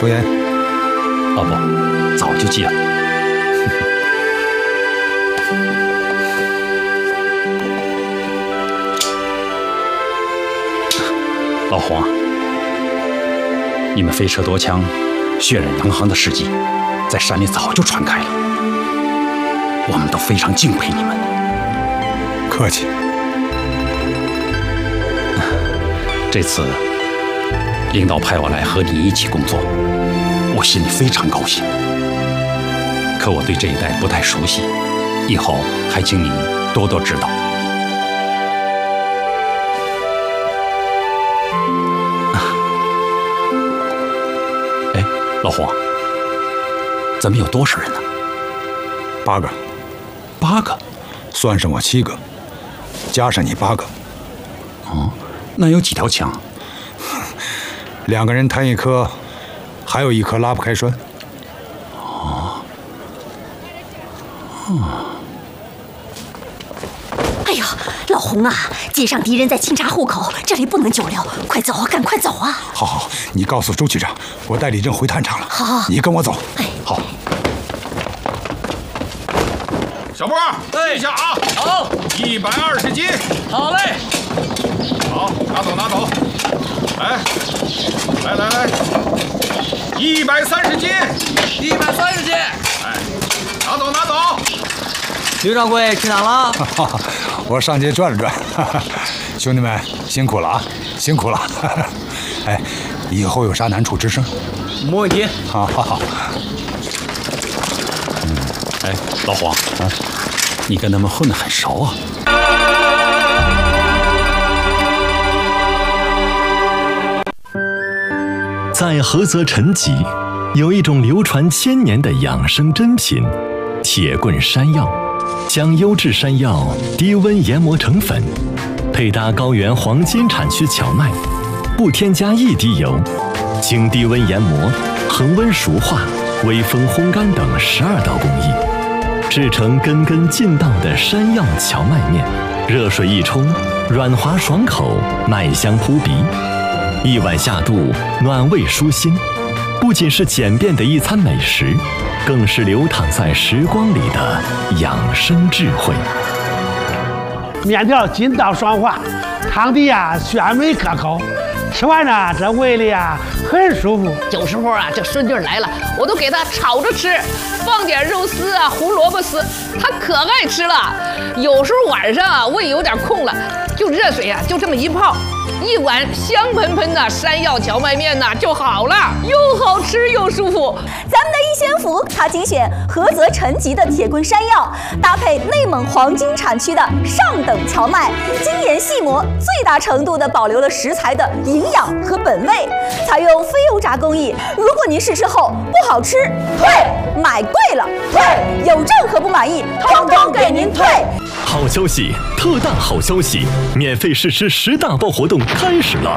抽烟？ 不，早就戒了。老黄，你们飞车夺枪、血染洋行的事迹，在山里早就传开了，我们都非常敬佩你们。 客气。 这次领导派我来和你一起工作，我心里非常高兴。可我对这一带不太熟悉，以后还请你多多指导。老黄，咱们有多少人呢 ？8个。 8个？ 算上我7个，加上你8个。 哦，那有几条枪 ？2个人摊1颗，还有1颗拉不开栓。 哎呀，老洪啊，街上敌人在清查户口，这里不能久留，快走啊，赶快走啊！ 好，你告诉周局长，我带李正回探场了。 好， 你跟我走。 好。 小波，记下啊！ 好 ，120斤。 好嘞。 好，拿走。来，130斤。 130斤。 哎，拿走。 刘掌柜去哪了？ 我上街转了转。兄弟们辛苦了啊，辛苦了。哎，以后有啥难处吱声。 没问题。 好。 哎，老黄啊，你跟他们混得很熟啊。 在菏泽陈集，有一种流传1000年的养生珍品——铁棍山药。将优质山药低温研磨成粉，配搭高原黄金产区荞麦，不添加1滴油，经低温研磨、恒温熟化、微风烘干等12道工艺，制成根根劲道的山药荞麦面。热水一冲，软滑爽口，麦香扑鼻。1碗下肚，暖胃舒心，不仅是简便的一餐美食，更是流淌在时光里的养生智慧。 面条筋道爽滑，汤底鲜美可口，吃完呢这胃里很舒服。 有时候这顺弟来了，我都给他炒着吃，放点肉丝胡萝卜丝，他可爱吃了。有时候晚上胃有点空了，就热水就这么一泡，1碗香喷喷的山药荞麦面就好了，又好吃又舒服。 咱们的一仙福，它精选菏泽陈集的铁棍山药，搭配内蒙黄金产区的上等荞麦，精研细磨，最大程度的保留了食材的营养和本味，采用非油炸工艺。如果您试吃后不好吃，退；买贵了退；有任何不满意，通通给您退。 好消息，特大好消息！免费试吃10大包活动开始了。